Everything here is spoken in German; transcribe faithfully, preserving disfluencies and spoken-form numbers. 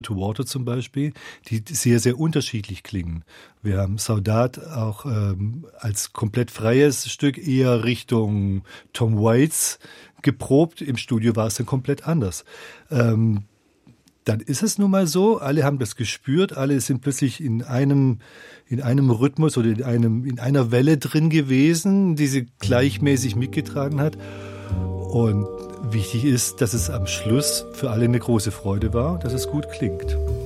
to Water zum Beispiel, die sehr, sehr unterschiedlich klingen. Wir haben Saudade auch ähm, als komplett freies Stück eher Richtung Tom Waits geprobt. Im Studio war es dann komplett anders. Ähm, dann ist es nun mal so, alle haben das gespürt, alle sind plötzlich in einem, in einem Rhythmus oder in einem, in einer Welle drin gewesen, die sie gleichmäßig mitgetragen hat. Und wichtig ist, dass es am Schluss für alle eine große Freude war, dass es gut klingt.